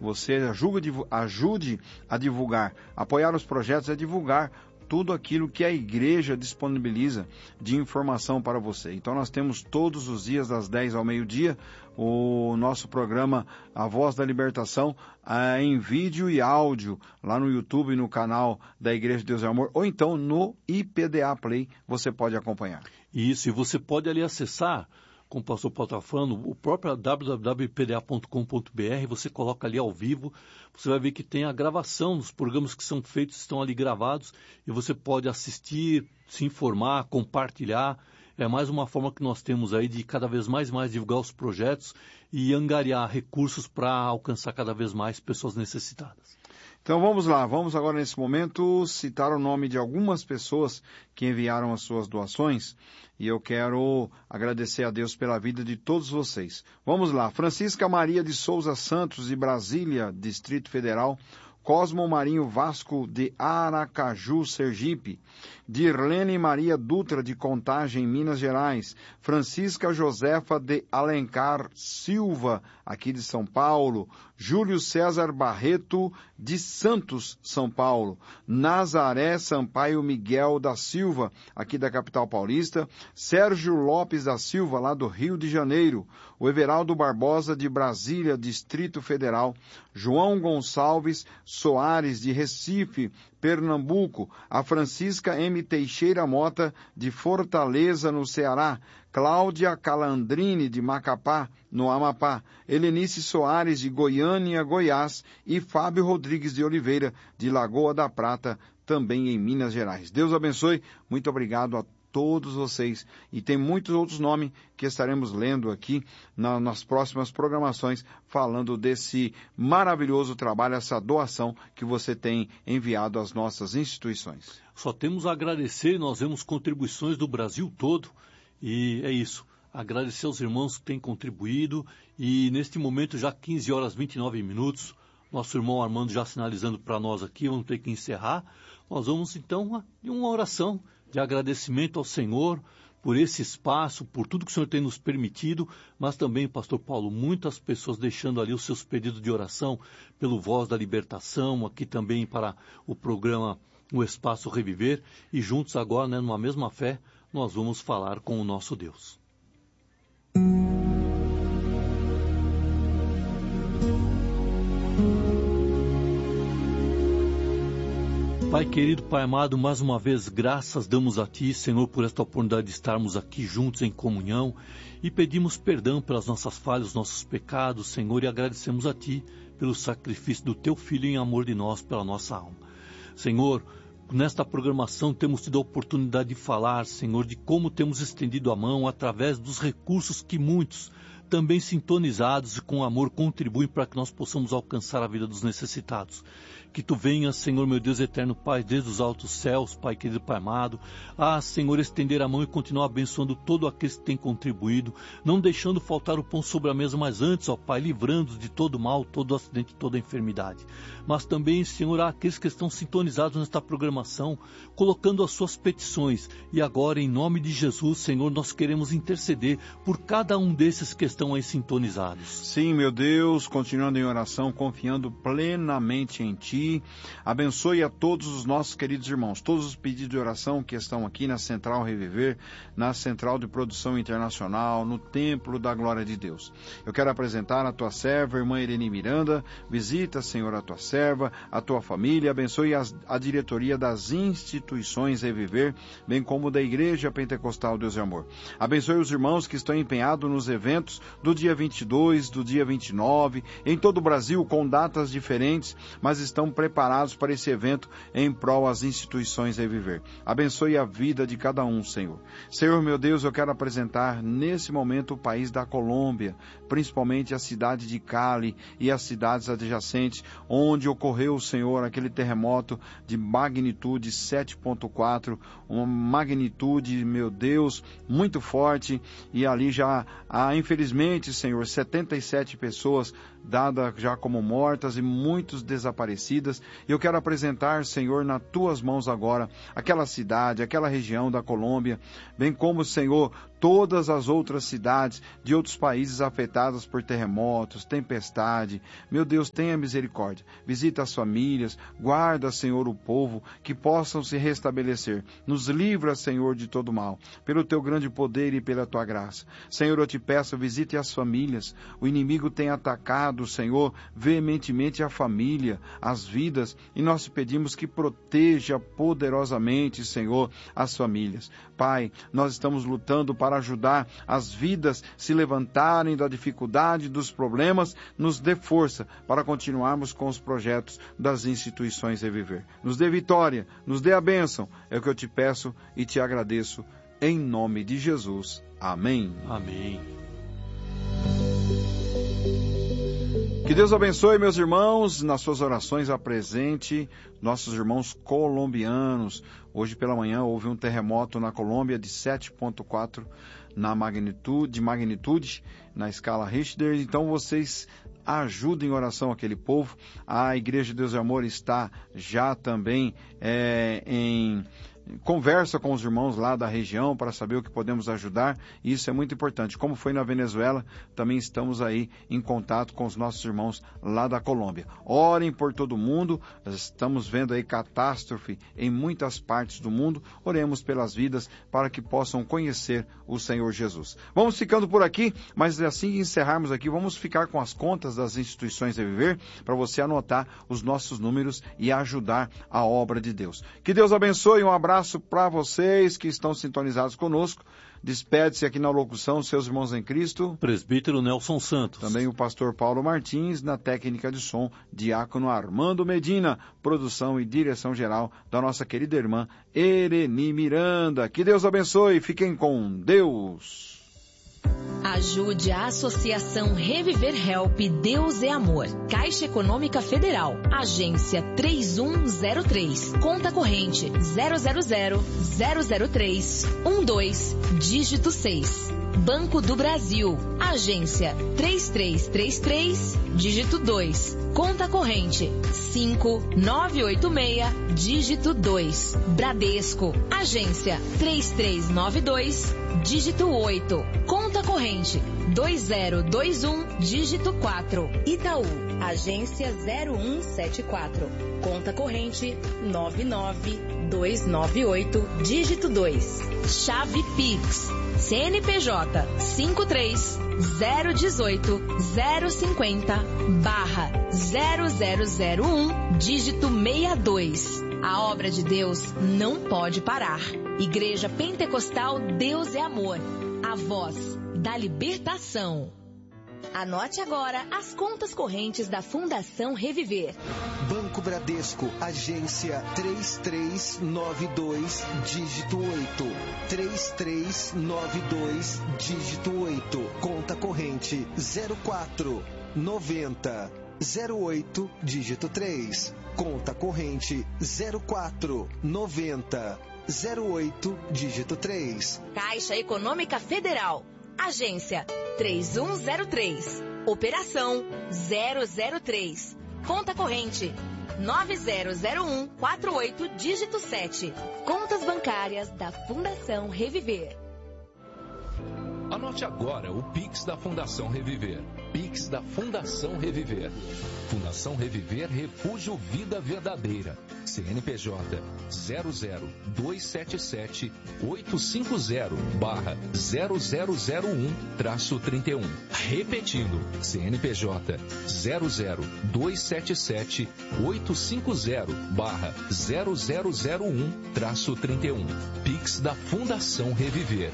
você ajude a divulgar. Apoiar os projetos é divulgar tudo aquilo que a igreja disponibiliza de informação para você. Então nós temos todos os dias, das 10 ao meio-dia, o nosso programa A Voz da Libertação em vídeo e áudio, lá no YouTube, no canal da Igreja de Deus e Amor, ou então no IPDA Play, você pode acompanhar. Isso, e você pode ali acessar, como o pastor Paulo está falando, o próprio www.ipda.com.br, você coloca ali ao vivo, você vai ver que tem a gravação dos programas que são feitos, estão ali gravados, e você pode assistir, se informar, compartilhar. É mais uma forma que nós temos aí de cada vez mais divulgar os projetos e angariar recursos para alcançar cada vez mais pessoas necessitadas. Então vamos lá, vamos agora nesse momento citar o nome de algumas pessoas que enviaram as suas doações e eu quero agradecer a Deus pela vida de todos vocês. Vamos lá, Francisca Maria de Souza Santos, de Brasília, Distrito Federal, Cosmo Marinho Vasco, de Aracaju, Sergipe, Dirlene Maria Dutra, de Contagem, Minas Gerais, Francisca Josefa de Alencar Silva, aqui de São Paulo, Júlio César Barreto, de Santos, São Paulo, Nazaré Sampaio Miguel da Silva, aqui da capital paulista, Sérgio Lopes da Silva, lá do Rio de Janeiro, o Everaldo Barbosa, de Brasília, Distrito Federal, João Gonçalves Soares, de Recife, Pernambuco, a Francisca M. Teixeira Mota, de Fortaleza, no Ceará, Cláudia Calandrini, de Macapá, no Amapá, Helenice Soares, de Goiânia, Goiás, e Fábio Rodrigues de Oliveira, de Lagoa da Prata, também em Minas Gerais. Deus abençoe, muito obrigado a todos vocês. E tem muitos outros nomes que estaremos lendo aqui nas próximas programações, falando desse maravilhoso trabalho, essa doação que você tem enviado às nossas instituições. Só temos a agradecer, nós vemos contribuições do Brasil todo, e é isso. Agradecer aos irmãos que têm contribuído, e neste momento, já 15 horas e 29 minutos, nosso irmão Armando já sinalizando para nós aqui, vamos ter que encerrar. Nós vamos então de uma oração de agradecimento ao Senhor por esse espaço, por tudo que o Senhor tem nos permitido, mas também, pastor Paulo, muitas pessoas deixando ali os seus pedidos de oração pelo Voz da Libertação, aqui também para o programa O Espaço Reviver, e juntos agora, numa mesma fé, nós vamos falar com o nosso Deus. Pai querido, Pai amado, mais uma vez graças damos a Ti, Senhor, por esta oportunidade de estarmos aqui juntos em comunhão e pedimos perdão pelas nossas falhas, nossos pecados, Senhor, e agradecemos a Ti pelo sacrifício do Teu Filho em amor de nós, pela nossa alma. Senhor, nesta programação temos tido a oportunidade de falar, Senhor, de como temos estendido a mão através dos recursos que muitos, também sintonizados e com amor, contribuem para que nós possamos alcançar a vida dos necessitados. Que Tu venhas, Senhor, meu Deus eterno Pai, desde os altos céus, Pai querido, Pai amado, Senhor, estender a mão e continuar abençoando todo aqueles que têm contribuído, não deixando faltar o pão sobre a mesa, mas antes, ó Pai, livrando-os de todo mal, todo acidente, toda enfermidade. Mas também, Senhor, aqueles que estão sintonizados nesta programação, colocando as suas petições. E agora, em nome de Jesus, Senhor, nós queremos interceder por cada um desses que estão aí sintonizados. Sim, meu Deus, continuando em oração, confiando plenamente em Ti. Abençoe a todos os nossos queridos irmãos, todos os pedidos de oração que estão aqui na Central Reviver, na Central de Produção Internacional, no Templo da Glória de Deus. Eu quero apresentar a Tua serva, irmã Irene Miranda. Visita, Senhor, a Tua serva, a Tua família, abençoe a diretoria das instituições Reviver, bem como da Igreja Pentecostal Deus e Amor. Abençoe os irmãos que estão empenhados nos eventos do dia 22, do dia 29, em todo o Brasil, com datas diferentes, mas estão preparados para esse evento em prol às instituições Reviver. Abençoe a vida de cada um, Senhor. Senhor, meu Deus, eu quero apresentar nesse momento o país da Colômbia, principalmente a cidade de Cali e as cidades adjacentes, onde ocorreu, Senhor, aquele terremoto de magnitude 7.4, uma magnitude, meu Deus, muito forte, e ali já há, infelizmente, Senhor, 77 pessoas dadas já como mortas e muitos desaparecidas. Eu quero apresentar, Senhor, nas tuas mãos agora, aquela cidade, aquela região da Colômbia, bem como, Senhor, todas as outras cidades de outros países afetadas por terremotos, tempestade. Meu Deus, tenha misericórdia. Visita as famílias, guarda, Senhor, o povo, que possam se restabelecer. Nos livra, Senhor, de todo mal, pelo teu grande poder e pela tua graça. Senhor, eu te peço, visite as famílias. O inimigo tem atacado, Senhor, veementemente a família, as vidas, e nós te pedimos que proteja poderosamente, Senhor, as famílias. Pai, nós estamos lutando para ajudar as vidas se levantarem da dificuldade, dos problemas, nos dê força para continuarmos com os projetos das instituições Reviver. Nos dê vitória, nos dê a bênção, é o que eu te peço e te agradeço, em nome de Jesus. Amém. Amém. Que Deus abençoe, meus irmãos, nas suas orações apresente nossos irmãos colombianos. Hoje pela manhã houve um terremoto na Colômbia de 7,4 de magnitude na escala Richter. Então vocês ajudem em oração aquele povo. A Igreja Deus e Amor está já também em conversa com os irmãos lá da região para saber o que podemos ajudar, e isso é muito importante. Como foi na Venezuela, também estamos aí em contato com os nossos irmãos lá da Colômbia. Orem por todo mundo, estamos vendo aí catástrofe em muitas partes do mundo. Oremos pelas vidas para que possam conhecer o Senhor Jesus. Vamos ficando por aqui, mas assim que encerrarmos aqui, vamos ficar com as contas das instituições Reviver, para você anotar os nossos números e ajudar a obra de Deus. Que Deus abençoe, um abraço para vocês que estão sintonizados conosco. Despede-se aqui na locução, seus irmãos em Cristo. Presbítero Nelson Santos. Também o pastor Paulo Martins, na técnica de som, diácono Armando Medina, produção e direção geral da nossa querida irmã Ereni Miranda. Que Deus abençoe, fiquem com Deus. Ajude a Associação Reviver Help Deus é Amor. Caixa Econômica Federal. Agência 3103. Conta corrente 000-003-12, dígito 6. Banco do Brasil. Agência 3333, dígito 2. Conta corrente 5986, dígito 2. Bradesco. Agência 3392, dígito 8. Conta corrente 2021, dígito 4. Itaú. Agência 0174. Conta corrente 99298, dígito 2. Chave Pix. CNPJ 53-018-050/0001, dígito 62. A obra de Deus não pode parar. Igreja Pentecostal Deus é Amor. A voz da libertação. Anote agora as contas correntes da Fundação Reviver. Banco Bradesco, agência 3392, dígito 8. 3392, dígito 8. Conta corrente 0490 08, dígito 3. Conta corrente 0490 08, dígito 3. Caixa Econômica Federal. Agência 3103. Operação 003. Conta corrente 900148, dígito 7. Contas bancárias da Fundação Reviver. Anote agora o Pix da Fundação Reviver. Pix da Fundação Reviver. Fundação Reviver Refúgio Vida Verdadeira. CNPJ 00277-850/0001-31. Repetindo, CNPJ 00277-850/0001-31. Pix da Fundação Reviver.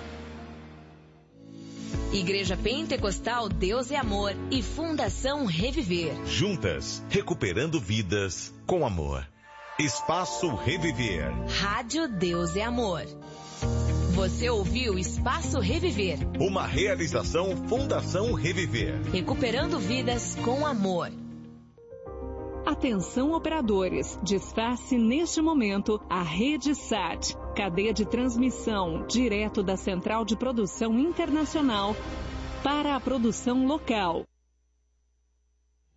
Igreja Pentecostal Deus é Amor e Fundação Reviver. Juntas, recuperando vidas com amor. Espaço Reviver. Rádio Deus é Amor. Você ouviu Espaço Reviver. Uma realização Fundação Reviver. Recuperando vidas com amor. Atenção operadores, desface neste momento a Rede SAT, cadeia de transmissão direto da Central de Produção Internacional para a produção local.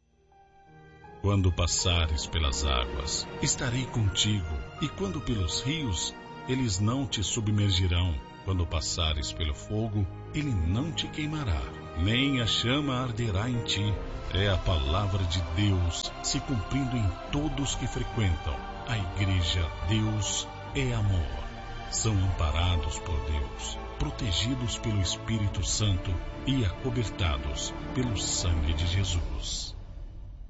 Quando passares pelas águas, estarei contigo, e quando pelos rios, eles não te submergirão. Quando passares pelo fogo, ele não te queimará, nem a chama arderá em ti. É a palavra de Deus se cumprindo em todos que frequentam. A igreja Deus é amor. São amparados por Deus, protegidos pelo Espírito Santo e acobertados pelo sangue de Jesus.